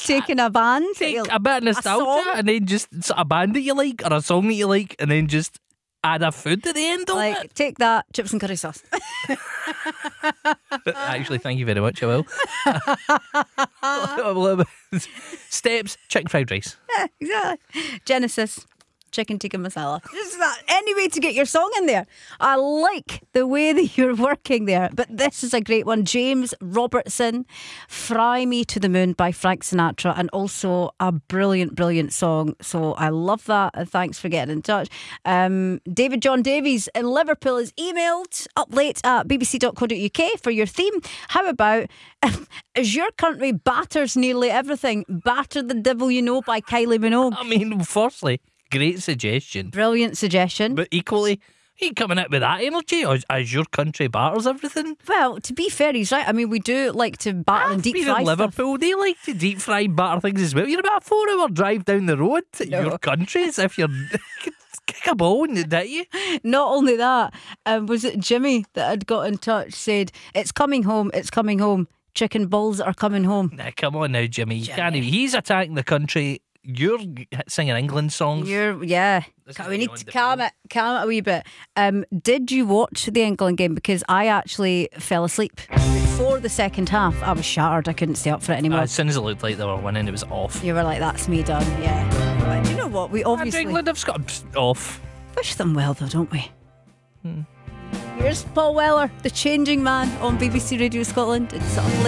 taking a band, Take a bit of nostalgia song? and then just a band that you like or a song that you like and then just add a food at the end of like it. take that, chips and curry sauce. Actually, thank you very much, I will. Steps, chicken fried rice. Yeah, exactly. Genesis, chicken tikka masala. Just that, any way to get your song in there. I like the way that you're working there. But this is a great one. James Robertson, Fry Me to the Moon by Frank Sinatra, and also a brilliant, brilliant song. So I love that. And thanks for getting in touch. David John Davies in Liverpool is emailed up late at bbc.co.uk for your theme. How about As Your Country Batters Nearly Everything? Batter the Devil You Know by Kylie Minogue. I mean, firstly, great suggestion. Brilliant suggestion. But equally, he coming out with that energy as your country batters everything. Well, to be fair, he's right. I mean, we do like to batter and deep Being fry in stuff. Liverpool, they like to deep fry and batter things as well. You're about a 4-hour drive down the road to your country as if you're kick a ball and did you? Not only that, was it Jimmy that had got in touch, said, it's coming home, chicken balls are coming home. Nah, come on now, Jimmy. You can't even. He's attacking the country. You're singing England songs. We need to calm it a wee bit. Did you watch the England game? Because I actually fell asleep before the second half. I was shattered. I couldn't stay up for it anymore. As soon as it looked like they were winning, it was off. You were like, that's me done. Yeah. But do you know what? We obviously England have got off. wish them well, though, don't we? Here's Paul Weller, the changing man, on BBC Radio Scotland. It's